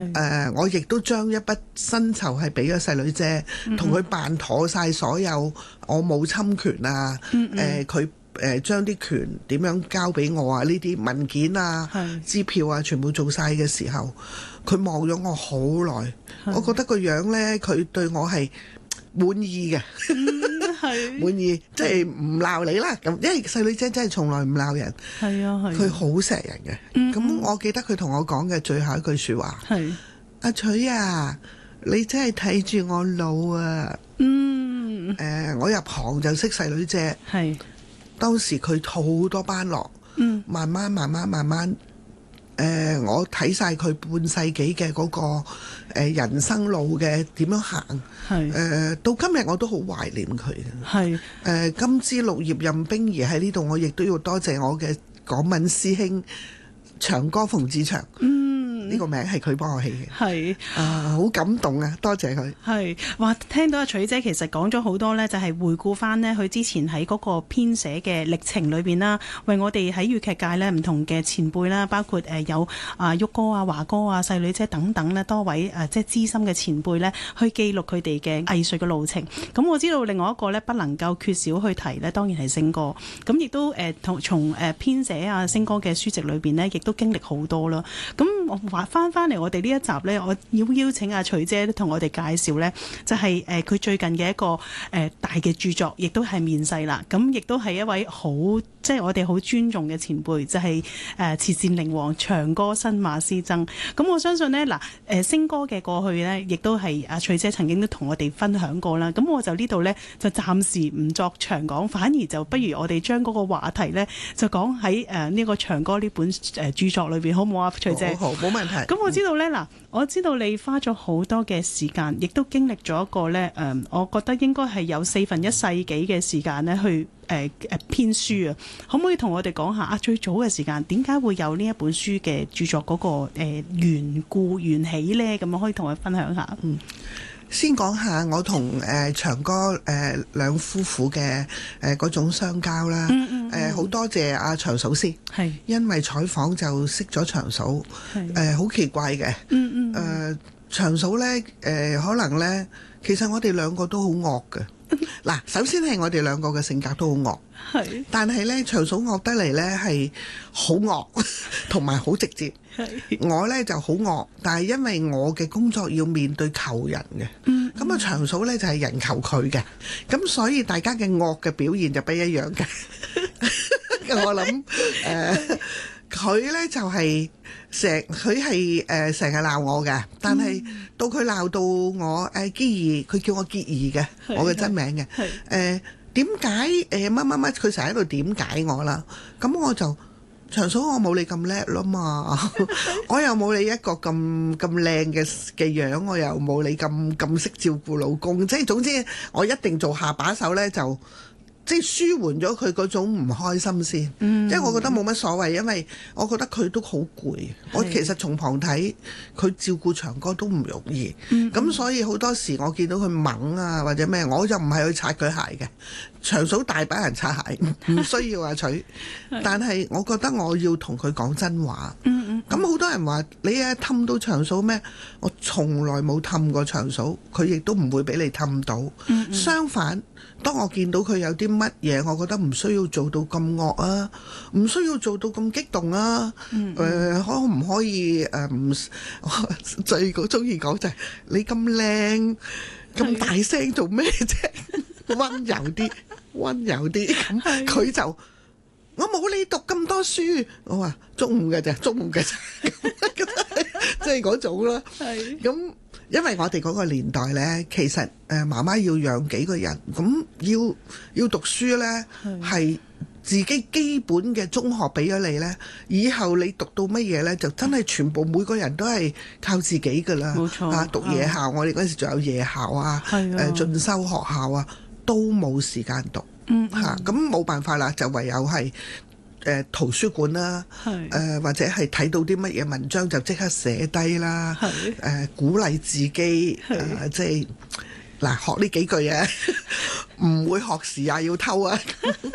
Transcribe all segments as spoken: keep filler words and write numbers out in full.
誒、呃，我亦都將一筆薪酬係俾咗細女姐，同佢辦妥晒所有，我冇侵權啊。誒，佢誒將啲權點樣交俾我啊？呢啲文件啊、支票啊，全部做晒嘅時候，佢望咗我好耐，我覺得個樣呢，佢對我係滿意嘅。係滿意，即係唔鬧你啦。咁因為細女姐真係從來唔鬧人，係啊係。佢好錫人嘅。咁、嗯、我記得佢同我講嘅最後一句説話係：阿取啊，你真係睇住我老啊。嗯。誒、呃，我入行就識細女姐。係。當時佢好多班落。嗯。慢慢慢慢慢慢。誒、呃，我睇晒佢半世紀嘅嗰個、呃、人生路嘅點樣行，誒、呃、到今日我都好懷念佢。係誒、呃，金枝綠葉任冰兒喺呢度，我亦都要多謝我嘅港文師兄長哥馮志祥。嗯。呢、這個名係佢幫我起嘅，係啊，好感動啊！多謝佢。係話聽到阿取姐其實講咗好多呢，就係、是、回顧翻呢佢之前喺嗰個編寫嘅歷程裏邊啦，為我哋喺粵劇界呢唔同嘅前輩啦，包括誒有啊旭哥啊、華哥啊、細女姐等等呢多位誒即係資深嘅前輩呢，去記錄佢哋嘅藝術嘅路程。咁我知道另外一個呢，不能夠缺少去提呢，當然係星哥。咁亦都誒同從誒編寫啊星哥嘅書籍裏邊呢，亦都經歷好多啦。咁我話翻翻嚟我哋呢一集呢，我要邀請阿取姐同我哋介紹呢，就係誒佢最近嘅一個誒、呃、大嘅著作，亦都係面世啦。咁亦都係一位好即係我哋好尊重嘅前輩，就係誒慈善靈王長哥新馬師曾。咁我相信呢，嗱誒星哥嘅過去呢，亦都係阿取姐曾經都同我哋分享過啦。咁我就呢度呢，就暫時唔作長講，反而就不如我哋將嗰個話題呢，就講喺誒呢個長哥呢本誒著作裏邊，好唔好啊？取姐，好，冇問題。咁我知道呢，嗱，我知道你花咗好多嘅時間，亦都經歷咗一個呢，誒、呃，我覺得應該係有四分一世紀嘅時間呢去誒誒、呃、編書啊。可唔可以同我哋講下啊？最早嘅時間點解會有呢一本書嘅著作嗰、那個誒、呃、緣故緣起呢？咁樣可以同我分享下。嗯。先講下我同誒、呃、長哥誒、呃、兩夫婦嘅誒嗰種相交啦。嗯嗯。誒、呃、好多謝阿長嫂先。係。因為採訪就識咗長嫂。係。誒好奇怪嘅。嗯嗯。誒、呃、長嫂咧誒、呃、可能咧，其實我哋兩個都好惡嘅。嗱，首先係我哋兩個嘅性格都好惡。係。但係咧，長嫂惡得嚟咧係好惡，同埋好直接。我呢就好惡，但係因為我嘅工作要面對求人嘅，咁、嗯、啊、嗯、長嫂呢就係、是、人求佢嘅，咁所以大家嘅惡嘅表現就不一樣嘅。我諗誒，佢、呃、呢就係成佢係誒成日鬧我嘅，但係到佢鬧到我誒結兒，佢、呃、叫我結兒嘅，我嘅真名嘅，誒點解誒乜乜乜，佢成日喺度點解我啦，咁我就。長嫂，我冇你咁叻啦嘛，我又冇你一個咁咁靚嘅嘅樣，我又冇你咁咁識照顧老公，即係總之我一定做下把手呢，就即係舒緩咗佢嗰種唔開心先。嗯，即係我覺得冇乜所謂，因為我覺得佢都好攰。我其實從旁睇佢照顧長哥都唔容易。咁、嗯、所以好多時我見到佢猛啊或者咩，我就唔係去擦佢鞋嘅。長嫂大把人擦鞋，唔需要話取。但係我覺得我要同佢講真話。嗯嗯。咁好多人話你啊氹到長嫂咩？我從來冇氹過長嫂，佢亦都唔會俾你氹到。嗯嗯。相反，當我見到佢有啲乜嘢，我覺得唔需要做到咁惡啊，唔需要做到咁激動啊。嗯嗯。誒，可唔可以誒唔？我最中意講就係你咁靚咁大聲做咩啫？溫柔啲，溫柔啲，咁佢就我冇你讀咁多書，我話中午嘅啫，中午嘅啫，即係嗰種啦。係咁，因為我哋嗰個年代呢，其實誒媽媽要養幾個人，咁要要讀書呢，係自己基本嘅中學俾咗你呢，以後你讀到乜嘢呢，就真係全部每個人都係靠自己噶啦。冇錯啊，讀夜校，我哋嗰陣時仲有夜校啊，誒進修學校啊。都冇時間讀，嗯嚇，咁、嗯、冇、啊、辦法啦，就唯有係誒、呃、圖書館啦，誒、呃、或者係睇到啲乜嘢文章就即刻寫低啦，誒、呃、鼓勵自己，誒即係嗱學呢幾句嘢，唔會學時啊要偷啊，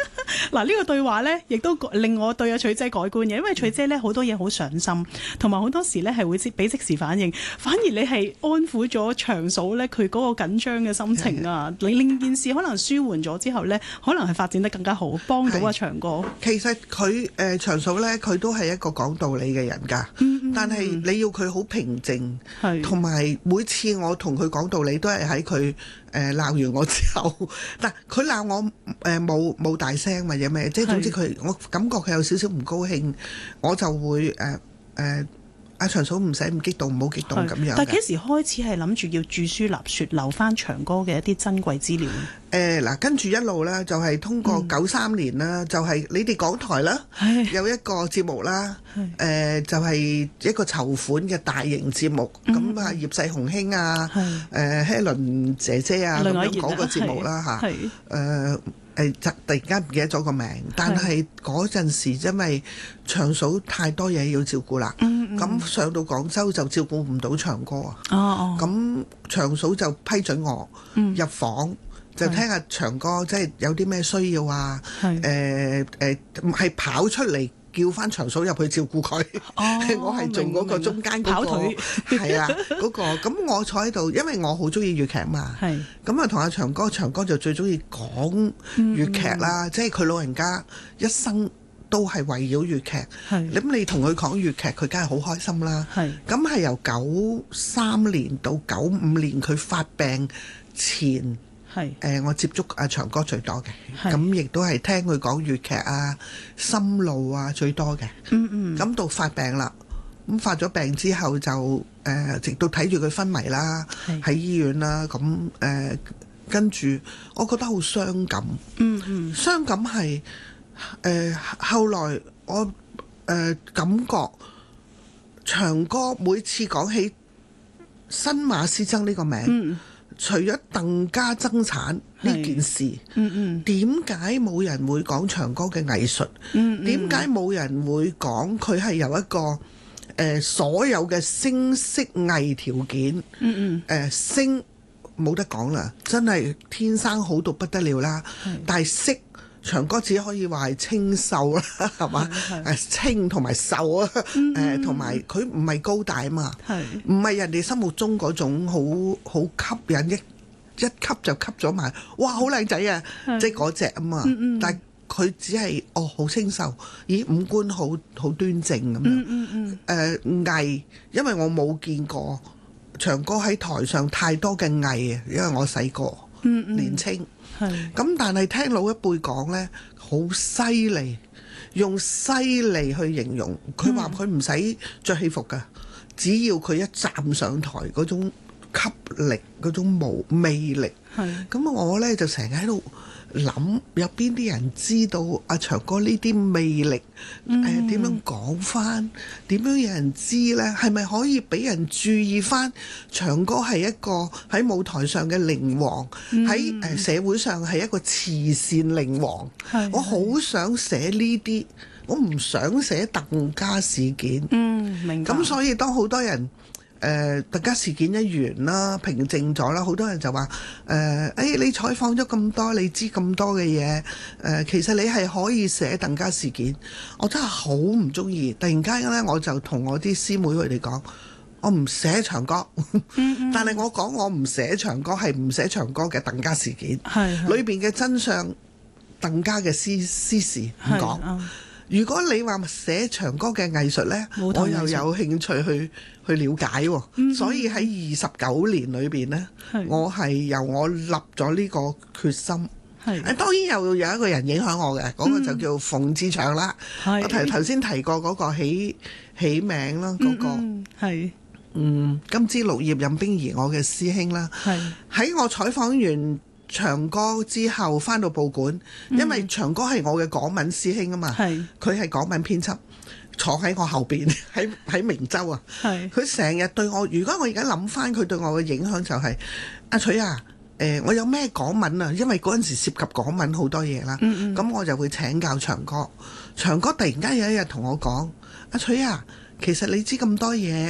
嗱，呢個對話咧，亦都令我對阿翠姐改觀嘅，因為翠姐咧好多嘢好上心，同埋好多時咧係會即俾即時反應，反而你係安撫咗長嫂咧佢嗰個緊張嘅心情啊，令令件事可能舒緩咗之後咧，可能係發展得更加好，幫到阿長哥。 其實佢誒長嫂咧，佢都係一個講道理嘅人㗎，嗯嗯、但係你要佢好平靜，同埋每次我同佢講道理都係喺佢誒鬧完我之後，嗱佢鬧我誒冇冇大聲或者咩，即係總之佢我感覺佢有少少唔高興，我就會誒誒。呃呃阿長嫂唔使咁激動，唔好激動咁樣。 但係幾時開始係諗住要著書立説，留翻長哥嘅一啲珍貴資料？ 誒嗱、呃，跟住一路咧，就係、是、通過九三年啦，嗯、就係你哋港台啦，有一個節目啦，誒、呃、就係、是、一個籌款嘅大型節目。咁、嗯、啊，葉世雄兄啊，誒 Helen 姐姐啊，咁樣嗰個節目啦嚇，誒。誒突然間唔記得咗個名，但係嗰陣時因為長嫂太多嘢要照顧啦，咁、嗯嗯、上到廣州就照顧唔到長哥啊，咁、哦哦、長嫂就批准我入房，嗯、就聽下長哥即係有啲咩需要啊，誒誒係跑出嚟。叫翻長嫂入去照顧佢，哦、我係做嗰個中間嗰、嗰個，跑腿係啊嗰個。咁我坐喺度，因為我好中意粵劇嘛。係咁啊，同阿長哥，長哥就最中意講粵劇啦。嗯、即係佢老人家一生都係圍繞粵劇。係咁，你同佢講粵劇，佢梗係好開心啦。係咁係由九三年到九五年，佢發病前。係誒、呃，我接觸阿長哥最多嘅，咁亦都係聽佢講粵劇啊、心路啊最多嘅。嗯嗯。咁到發病啦，咁發咗病之後就誒、呃，直到睇住佢昏迷啦，喺醫院啦，咁誒、呃、跟住，我覺得好傷感。嗯嗯。傷感係誒、呃，後來我誒、呃、感覺長哥每次講起新馬師曾呢個名。嗯。除咗鄧家爭產呢件事，點解冇人會講長哥嘅藝術？點解冇人會講佢係有一個誒、呃、所有嘅聲色藝條件？誒、嗯嗯呃、聲冇得講啦，真係天生好到不得了啦。是但係色長哥只可以話係清秀啦，係嘛？誒清同埋秀啊，誒同埋佢唔係高大啊嘛，唔係人哋心目中嗰種好好吸引，一一吸就吸咗埋，哇好靚仔啊！即係嗰隻啊嘛，嗯嗯但係佢只係哦好清秀，咦五官好好端正咁樣，誒藝、嗯嗯呃，因為我冇見過長哥喺台上太多嘅藝啊，因為我細個、嗯嗯、年青。咁但係聽老一輩講呢，好犀利，用犀利去形容。佢話佢唔使着戲服㗎，只要佢一站上台嗰種吸力、嗰種無魅力。咁我呢就成日喺度諗，有邊啲人知道阿長哥呢啲魅力？誒點樣講返？點樣有人知呢？係咪可以俾人注意返？長哥係一個喺舞台上嘅靈王，喺誒、呃、社會上係一個慈善靈王。嗯、我好想寫呢啲，我唔想寫鄧家事件。嗯，明白。咁所以當好多人。誒，鄧家事件一完啦，平靜咗啦，好多人就話：誒、呃，誒、哎，你採訪咗咁多，你知咁多嘅嘢，誒、呃，其實你係可以寫鄧家事件。我真係好唔中意，突然間咧，我就同我啲師妹佢哋講：我唔寫長歌，但係我講我唔寫長歌係唔寫長歌嘅鄧家事件，裏邊嘅真相，鄧家嘅私私事唔講。如果你話寫長歌嘅藝術呢，我又有興趣去去了解喎。嗯、所以喺二十九年裏邊呢，是我係由我立咗呢個決心。係是，當然又有一個人影響我嘅，嗰、嗯、個就叫馮志祥啦。是我提頭先提過嗰個起起名啦，嗰、那個係嗯金枝綠葉任冰兒，我嘅師兄啦。係喺是我採訪完長哥之後翻到報館，因為長哥係我嘅港聞師兄啊嘛，佢係港聞編輯，坐喺我後邊，喺喺明州啊，佢成日對我，如果我而家諗翻佢對我嘅影響就係、是、阿翠啊，誒、呃、我有咩港聞啊，因為嗰陣時涉及港聞好多嘢啦，咁、嗯嗯、我就會請教長哥，長哥突然間有一日同我講，阿翠啊，其實你知咁多嘢。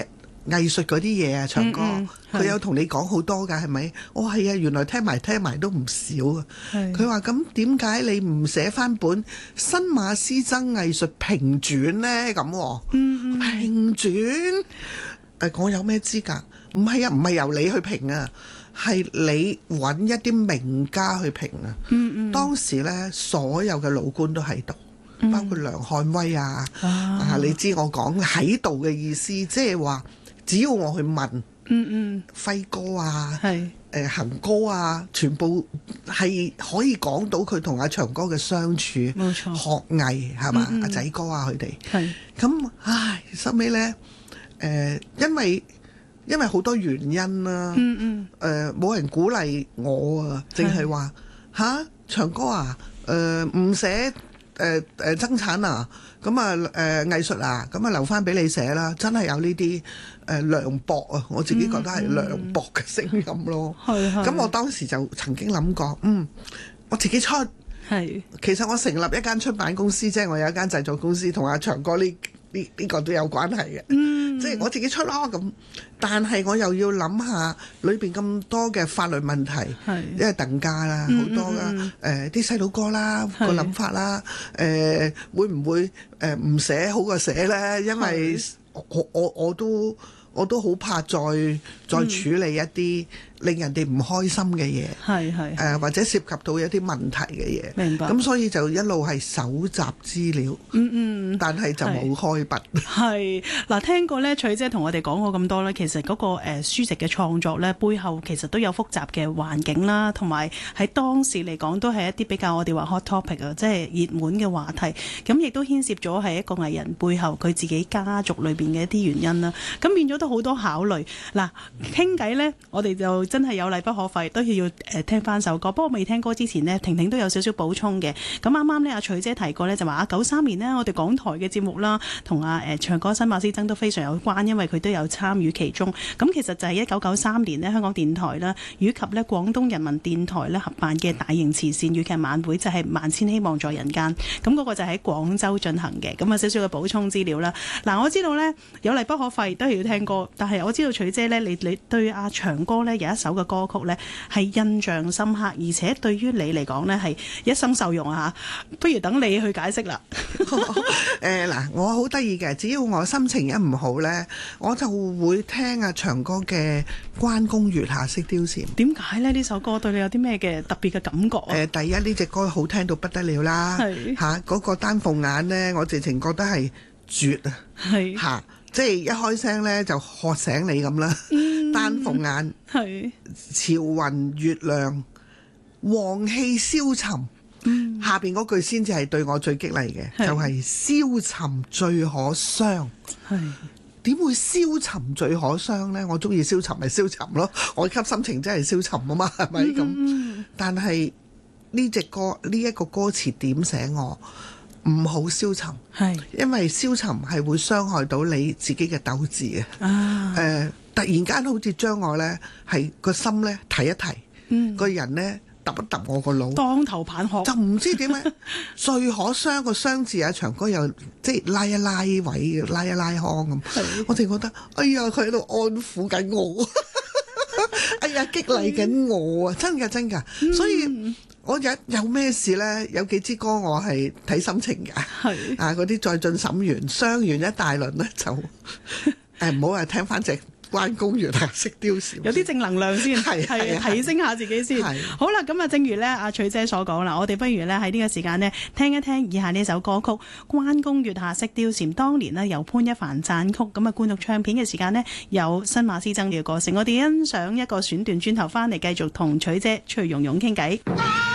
藝術嗰啲嘢啊，長哥，佢、 嗯嗯、 有同你講好多㗎，係咪？哦，係啊，原來聽埋聽埋都唔少啊。佢話咁點解你唔寫翻本《新馬師曾藝術評傳》呢？咁，嗯嗯，評傳誒，我有咩資格？唔係啊，唔係由你去評啊。係你揾一啲名家去評啊！嗯嗯，當時呢，所有嘅老官都喺度，嗯、包括梁漢威啊，啊，啊，你知我講喺度嘅意思，即係話只要我去問，嗯嗯，輝哥啊，係誒恒哥啊，全部係可以講到佢同阿長哥嘅相處，冇錯，學藝係嘛，阿仔哥啊佢哋，係咁，唉，收尾呢，誒、呃，因為。因為好多原因啦、啊，嗯嗯，誒、呃、冇人鼓勵我啊，淨係話吓長哥啊，誒唔寫誒誒增產啊，咁啊誒藝術啊，咁啊留翻俾你寫啦，真係有呢啲誒涼薄啊，我自己覺得係涼薄嘅聲音咯，係係、嗯。咁我當時就曾經諗過，嗯，我自己出，係，其實我成立一間出版公司，即係我有一間製作公司，同阿長哥呢呢呢個都有關係嘅，嗯，即係我自己出咯咁。但係我又要諗下裏邊咁多嘅法律問題，因為鄧家啦，好、嗯、多啦，誒啲細佬哥啦個諗法啦，誒、呃、會唔會誒唔寫好過寫咧？因為我我我都我都好怕再再處理一啲令人哋唔開心嘅嘢，係係誒或者涉及到一啲問題嘅嘢，明白。咁所以就一路係搜集資料，嗯嗯，但係就冇開筆。 係嗱，聽過咧，翠姐同我哋講過咁多咧，其實嗰個誒書籍嘅創作咧，背後其實都有複雜嘅環境啦，同埋喺當時嚟講都係一啲比較我哋話 hot topic 啊，即係熱門嘅話題。咁亦都牽涉咗係一個藝人背後佢自己家族裏邊嘅一啲原因啦。咁變咗都好多考慮。嗱，傾偈咧，我哋就真係有例不可廢，都要誒聽翻首歌。不過未聽歌之前呢，婷婷都有少少補充嘅。咁啱啱呢，阿翠姐提過呢，就話啊九三年呢，我哋港台嘅節目啦，同阿誒長哥新馬師曾都非常有關，因為佢都有參與其中。咁其實就係一九九三年呢，香港電台啦，以及呢廣東人民電台呢合辦嘅大型慈善粵劇晚會，就係、是、萬千希望在人間。咁嗰個就喺廣州進行嘅。咁啊少少嘅補充資料啦。嗱，我知道呢，有例不可廢，都係要聽歌。但係我知道翠姐呢，你你對阿長哥呢有一首嘅歌曲呢係印象深刻，而且對於你嚟講呢係一生受用啊！不如等你去解釋啦。 誒嗱，我好得意嘅，只要我心情一唔好呢，我就會聽阿長哥嘅《關公月下識貂蟬》。點解呢？呢首歌對你有啲咩嘅特別嘅感覺啊？誒，第一呢隻歌好聽到不得了啦，嚇嗰個丹鳳眼呢，我直情覺得係絕啊，係嚇。即係一開聲咧就喝醒你咁啦，嗯、丹鳳眼，係朝雲月亮，黃氣消沉，嗯、下邊嗰句先至係對我最激勵嘅，就係、是、消沉最可傷。係點會消沉最可傷呢？我中意消沉咪消沉咯，我級心情真係消沉啊嘛，係咪咁？嗯、但係呢隻歌呢一、這個歌詞點醒我？唔好消沉，係，因為消沉係會傷害到你自己嘅鬥志嘅。啊，誒、呃，突然間好似將我咧係個心咧提一提，嗯，個人咧揼一揼我個腦，當頭棒喝，就唔知點解最可傷個傷字啊！長哥又即係拉一拉位，拉一拉腔咁，我淨覺得，哎呀，佢喺度安撫緊我，哎呀，激勵緊我啊！真㗎，真㗎，嗯、所以。我有有咩事呢？有幾支歌我係睇心情㗎，係啊，嗰啲再進審完傷完一大輪呢，就誒唔好話聽翻隻關公月下識貂蟬，有啲正能量先，係係提升下自己先。好啦，咁啊，正如咧阿翠姐所講啦，我哋不如咧喺呢個時間呢，聽一聽以下呢首歌曲《關公月下識貂蟬》，當年呢，由潘一帆撰曲，咁啊灌錄唱片嘅時間呢，有新馬師曾嘅歌聲，我哋欣賞一個選段，轉頭翻嚟繼續同翠姐、徐蓉蓉傾偈。